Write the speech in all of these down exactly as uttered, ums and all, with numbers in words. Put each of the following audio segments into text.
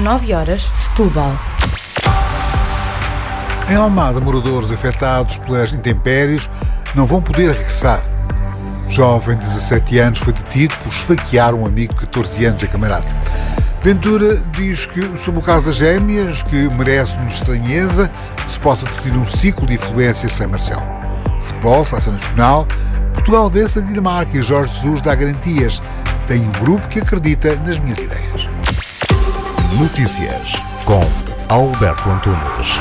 nove horas, Setúbal. Em Almada, moradores afetados pelas intempéries não vão poder regressar. Jovem de dezassete anos foi detido por esfaquear um amigo de catorze anos em Camarate. Ventura diz que, sobre o caso das gêmeas, que merece-nos estranheza, se possa definir um ciclo de influência sem Marcelo. Futebol, seleção nacional, Portugal vence a Dinamarca e Jorge Jesus dá garantias. Tenho um grupo que acredita nas minhas ideias. Notícias com Alberto Antunes.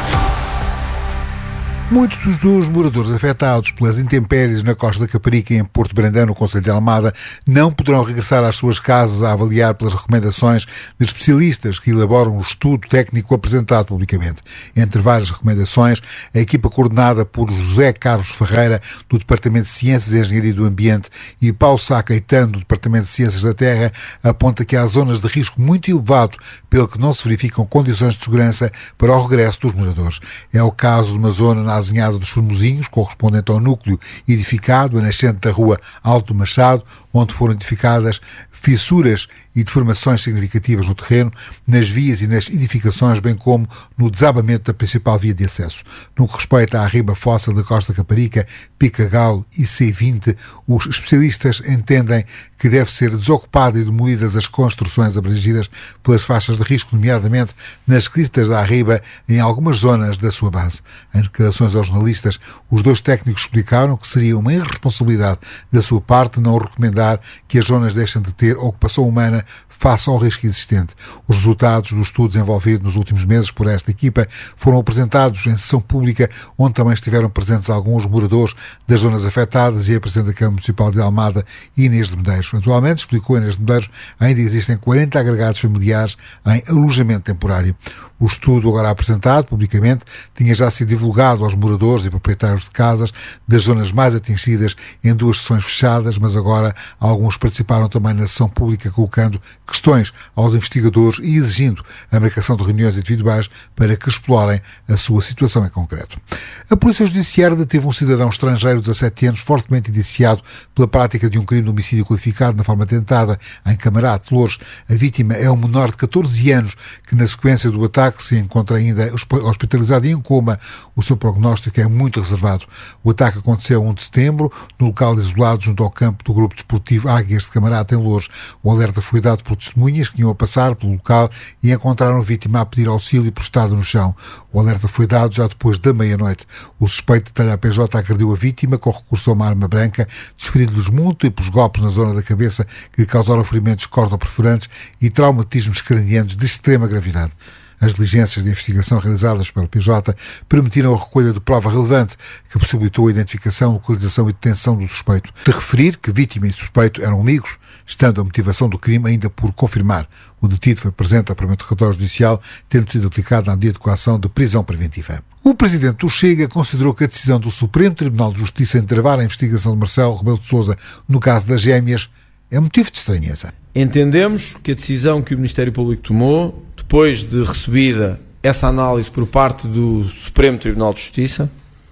Muitos dos moradores afetados pelas intempéries na Costa da Caparica e em Porto Brandão, no concelho de Almada, não poderão regressar às suas casas a avaliar pelas recomendações de especialistas que elaboram o estudo técnico apresentado publicamente. Entre várias recomendações, a equipa coordenada por José Carlos Ferreira, do Departamento de Ciências e Engenharia do Ambiente, e Paulo Sá Caetano, do Departamento de Ciências da Terra, aponta que há zonas de risco muito elevado, pelo que não se verificam condições de segurança para o regresso dos moradores. É o caso de uma zona na Azinhada dos Formosinhos, correspondente ao núcleo edificado a nascente da rua Alto Machado, onde foram identificadas fissuras e deformações significativas no terreno, nas vias e nas edificações, bem como no desabamento da principal via de acesso. No que respeita à riba fóssil da Costa Caparica, Pica-Galo e C vinte, os especialistas entendem que deve ser desocupada e demolidas as construções abrangidas pelas faixas de risco, nomeadamente nas cristas da Arriba, em algumas zonas da sua base. Em declarações aos jornalistas, os dois técnicos explicaram que seria uma irresponsabilidade da sua parte não recomendar que as zonas deixem de ter ocupação humana face ao risco existente. Os resultados do estudo desenvolvido nos últimos meses por esta equipa foram apresentados em sessão pública, onde também estiveram presentes alguns moradores das zonas afetadas e a Presidente da Câmara Municipal de Almada, Inês de Medeiros. Atualmente, explicou Inês de Medeiros, ainda existem quarenta agregados familiares em alojamento temporário. O estudo agora apresentado publicamente tinha já sido divulgado aos moradores e proprietários de casas das zonas mais atingidas em duas sessões fechadas, mas agora alguns participaram também na sessão pública colocando questões aos investigadores e exigindo a marcação de reuniões individuais para que explorem a sua situação em concreto. A Polícia Judiciária deteve um cidadão estrangeiro de dezassete anos fortemente indiciado pela prática de um crime de homicídio qualificado na forma tentada em Camarate, Loures. A vítima é um menor de catorze anos que, na sequência do ataque, se encontra ainda hospitalizado e em coma. O seu prognóstico é muito reservado. O ataque aconteceu a um de setembro, no local isolado junto ao campo do Grupo Desportivo Águias de Camarate, em Loures. O alerta foi dado por testemunhas que iam a passar pelo local e encontraram a vítima a pedir auxílio prostrado no chão. O alerta foi dado já depois da meia-noite. O suspeito de talha P J agrediu a vítima com recurso a uma arma branca, desferindo-lhes múltiplos golpes na zona da cabeça que lhe causaram ferimentos corto-perfurantes e traumatismos cranianos de extrema gravidade. As diligências de investigação realizadas pelo P J permitiram a recolha de prova relevante que possibilitou a identificação, localização e detenção do suspeito. De referir que vítima e suspeito eram amigos, estando a motivação do crime ainda por confirmar. O detido foi presente ao primeiro interrogatório judicial, tendo sido aplicado na medida de coação de prisão preventiva. O presidente do Chega considerou que a decisão do Supremo Tribunal de Justiça em travar a investigação de Marcelo Rebelo de Sousa no caso das gêmeas é motivo de estranheza. Entendemos que a decisão que o Ministério Público tomou, depois de recebida essa análise por parte do Supremo Tribunal de Justiça,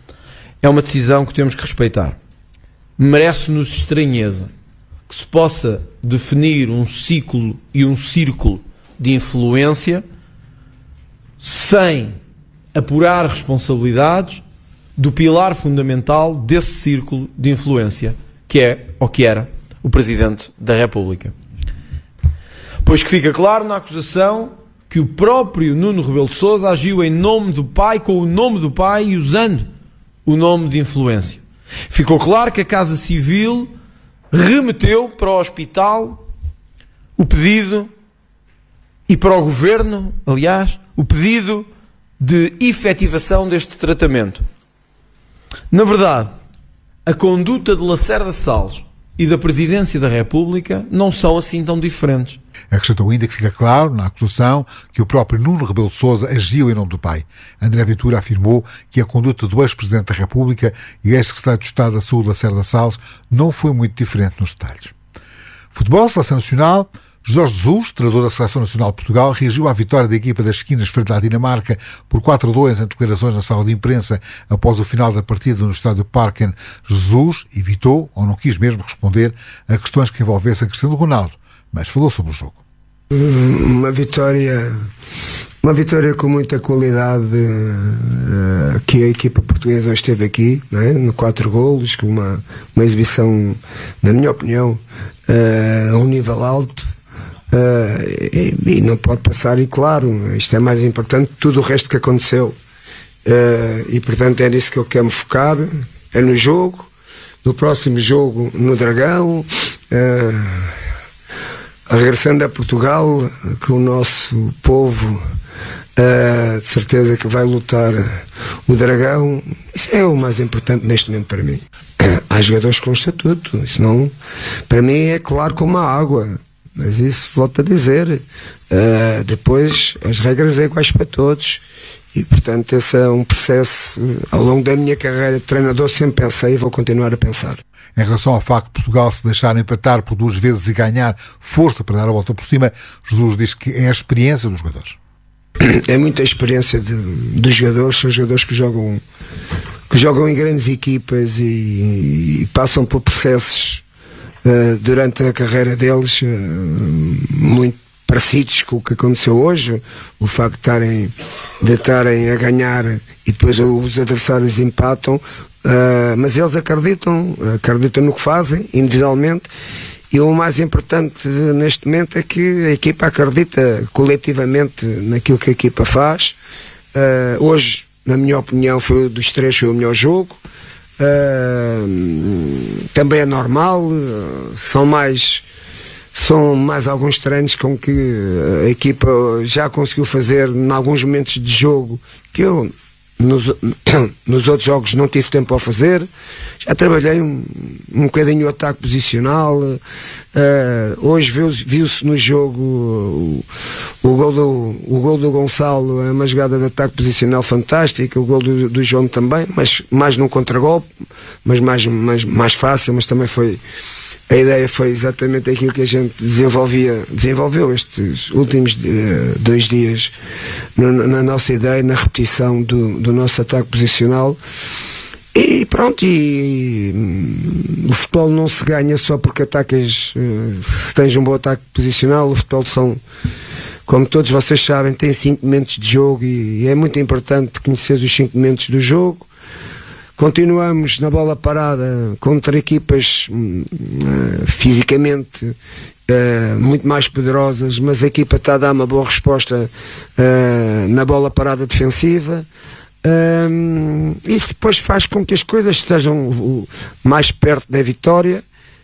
é uma decisão que temos que respeitar. Merece-nos estranheza que se possa definir um ciclo e um círculo de influência sem apurar responsabilidades do pilar fundamental desse círculo de influência, que é, ou que era, o Presidente da República. Pois que fica claro na acusação que o próprio Nuno Rebelo de Sousa agiu em nome do pai, com o nome do pai e usando o nome de influência. Ficou claro que a Casa Civil remeteu para o hospital o pedido, e para o Governo, aliás, o pedido de efetivação deste tratamento. Na verdade, a conduta de Lacerda Salles e da Presidência da República não são assim tão diferentes. Acrescentou ainda que fica claro, na acusação, que o próprio Nuno Rebelo de Sousa agiu em nome do pai. André Ventura afirmou que a conduta do ex-Presidente da República e ex-Secretário de Estado da Saúde, Lacerda Salles, não foi muito diferente nos detalhes. Futebol, Seleção Nacional. Jorge Jesus, treinador da Seleção Nacional de Portugal, reagiu à vitória da equipa das esquinas frente à Dinamarca por quatro a dois em declarações na sala de imprensa após o final da partida no estádio Parken. Jesus evitou, ou não quis mesmo responder, a questões que envolvessem Cristiano Ronaldo, mas falou sobre o jogo. Uma vitória Uma vitória com muita qualidade, uh, que a equipa portuguesa esteve aqui, não é? No quatro golos, com uma, uma exibição, na minha opinião, uh, a um nível alto, uh, e, e não pode passar, e claro, isto é mais importante que tudo o resto que aconteceu, uh, e portanto é nisso que eu quero me focar, é no jogo, no próximo jogo no Dragão, uh, regressando a Portugal, que o nosso povo, Uh, de certeza que vai lutar o Dragão. Isso é o mais importante neste momento para mim. Há jogadores com estatuto, isso não, para mim é claro como a água, mas isso volto a dizer, uh, depois as regras são iguais para todos, e portanto esse é um processo. Ao longo da minha carreira de treinador sempre pensei e vou continuar a pensar. Em relação ao facto de Portugal se deixar empatar por duas vezes e ganhar força para dar a volta por cima, Jesus diz que é a experiência dos jogadores. É muita experiência de, dos jogadores, são jogadores que jogam, que jogam em grandes equipas e, e passam por processos uh, durante a carreira deles uh, muito parecidos com o que aconteceu hoje. O facto de estarem, de estarem a ganhar e depois os adversários empatam, uh, mas eles acreditam, acreditam no que fazem individualmente. E o mais importante neste momento é que a equipa acredita coletivamente naquilo que a equipa faz. Uh, hoje, na minha opinião, foi dos três foi o melhor jogo. Uh, também é normal. Uh, são mais são mais alguns treinos com que a equipa já conseguiu fazer em alguns momentos de jogo que eu Nos, nos outros jogos não tive tempo a fazer. Já trabalhei um, um bocadinho o ataque posicional. Uh, hoje viu-se, viu-se no jogo o, o, gol do, o gol do Gonçalo, é uma jogada de ataque posicional fantástica. O gol do, do João também, mas mais num contragolpe, mas mais, mais, mais fácil, mas também foi. A ideia foi exatamente aquilo que a gente desenvolvia, desenvolveu estes últimos uh, dois dias no, na nossa ideia, na repetição do, do nosso ataque posicional. E pronto, e, e o futebol não se ganha só porque atacas, uh, se tens um bom ataque posicional. O futebol são, como todos vocês sabem, tem cinco momentos de jogo e, e é muito importante conhecer os cinco momentos do jogo. Continuamos na bola parada contra equipas uh, fisicamente uh, muito mais poderosas, mas a equipa está a dar uma boa resposta uh, na bola parada defensiva. Uh, isso depois faz com que as coisas estejam uh, mais perto da vitória.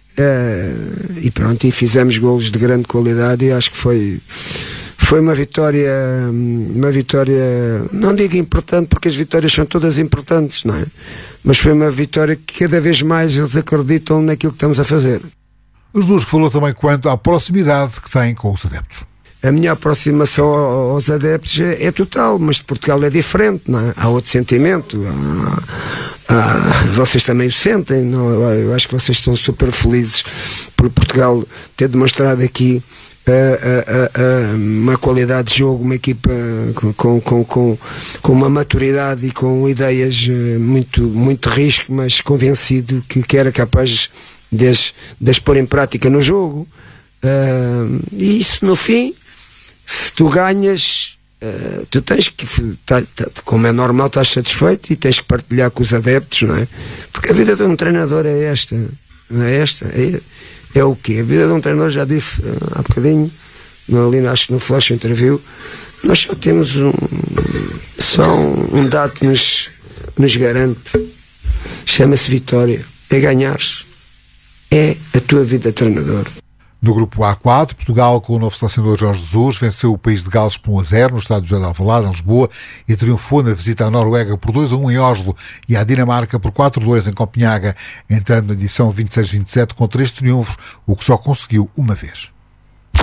Uh, e pronto, e fizemos golos de grande qualidade e acho que foi... Foi uma vitória, uma vitória, não digo importante porque as vitórias são todas importantes, não é? Mas foi uma vitória que cada vez mais eles acreditam naquilo que estamos a fazer. Jesus falou também quanto à proximidade que tem com os adeptos. A minha aproximação aos adeptos é, é total, mas de Portugal é diferente, não é? Há outro sentimento, há, há, vocês também o sentem, não? Eu acho que vocês estão super felizes por Portugal ter demonstrado aqui Uh, uh, uh, uh, uma qualidade de jogo, uma equipa com, com, com, com uma maturidade e com ideias uh, muito, muito risco, mas convencido que, que era capaz de as, de as pôr em prática no jogo. Uh, e isso no fim, se tu ganhas, uh, tu tens que, tá, tá, como é normal, estás satisfeito e tens que partilhar com os adeptos, não é? Porque a vida de um treinador é esta, não é esta? É, É o quê? A vida de um treinador, já disse uh, há bocadinho, no, ali acho que no Flash Interview, nós só temos um, só um, um dado que nos, nos garante, chama-se vitória, é ganhares, é a tua vida de treinador. No grupo A quatro, Portugal, com o novo selecionador Jorge Jesus, venceu o país de Gales por um a zero no estádio José de Alvalade, em Lisboa, e triunfou na visita à Noruega por dois a um em Oslo e à Dinamarca por quatro a dois em Copenhaga, entrando na edição vinte e seis vinte e sete com três triunfos, o que só conseguiu uma vez.